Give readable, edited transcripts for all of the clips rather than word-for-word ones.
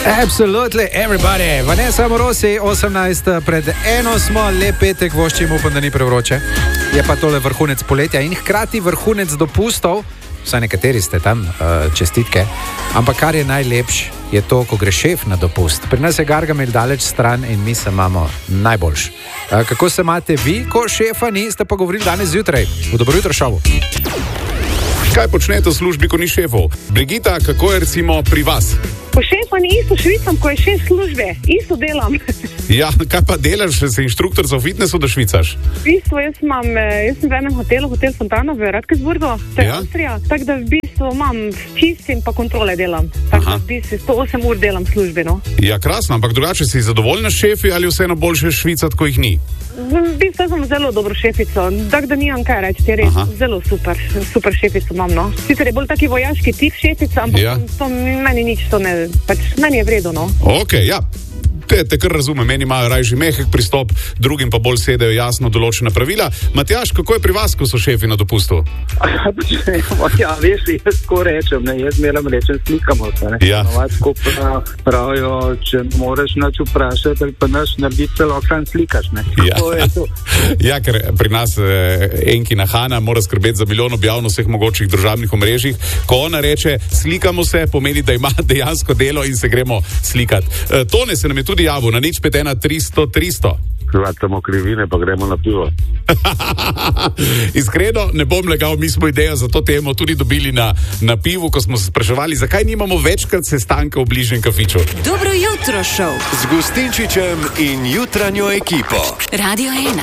Absolutely everybody. Vanessa Morosi, 18 pred 1 smo, lep petek voščim, upam, da ni prevroče. Je pa tole vrhunec poletja in hkrati vrhunec dopustov. Vsaj nekateri ste tam, čestitke. Ampak kar je najlepš, je to, ko gre šef na dopust. Pri nas je Gargamel daleč stran in mi se imamo najboljš. Kako se imate vi, ko šefa ni, ste pa govorili danes zjutraj v Dobro jutro šovu. Kaj počnete v službi, ko ni šefov? Brigita, kako je recimo pri vas? Ko šefa ni, isto švicam, ko je šef službe. Isto delam. Ja, kaj pa delaš, si inštruktor za fitnessu, da švicaš? V bistvu, jaz sem v enem hotelu, Hotel Fontana v Radkersburgu, to je Avstrija. Tako da v bistvu imam čistim pa kontrole delam. Tako da v bistvu 108 ur delam v službi, no. Ja, krasno, ampak drugače si zadovoljna s šefi ali vseeno boljše švicati, ko jih ni? V bistvu sem zelo dobro šefico, tako da nimam kaj reči, je res zelo super šefico imam, no. Sicer je bolj taki vojaški tip šefica, ampak to meni nič, to ne, pač meni je vredno, no. Ok, ja. Te kar razume, meni imajo rajši mehek pristop, drugim pa bolj sedajo jasno določena pravila. Matjaž, kako je pri vas, ko so šefi na dopustu? Ja, veš, jaz tako rečem, jaz meram rečem, slikamo se, ne. Ja. Novatsko pravijo, če moraš nač vprašati ali pa naš narediti celokran slikaš, ne. Ja. Ja, ker pri nas Enkina Hana mora skrbeti za milijon objav na vseh mogočih družabnih omrežjih. Ko ona reče, slikamo se, pomeni, da ima dejansko delo in se gremo slikati. Tone se nam je tudi javil na 051 300 300. Hvatamo krivine, pa gremo na pivo. Iskreno, ne bom legal, mi smo idejo za to temo tudi dobili na pivu, ko smo se spraševali, zakaj nimamo večkrat sestanka v bližnjem kafiču. Dobro jutro šov z Gustinčičem in jutranjo ekipo. Radio 1.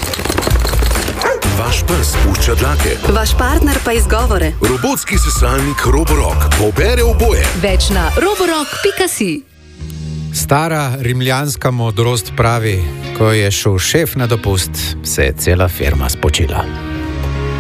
Vaš pes pušča dlake. Vaš partner pa izgovore. Robotski sesalnik Roborock pobere oboje. Več na roborock.si. Stara rimljanska modrost pravi, ko je šel šef na dopust, se je cela firma spočila.